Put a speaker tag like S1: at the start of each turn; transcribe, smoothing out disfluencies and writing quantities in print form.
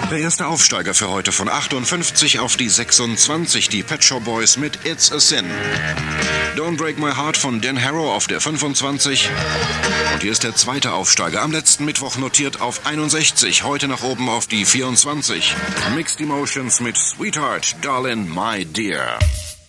S1: Der erste Aufsteiger für heute von 58 auf die 26, die Pet Shop Boys mit It's a Sin. Don't Break My Heart von Dan Harrow auf der 25. Und hier ist der zweite Aufsteiger, am letzten Mittwoch notiert auf 61, heute nach oben auf die 24. Mixed Emotions mit Sweetheart, Darling, My Dear.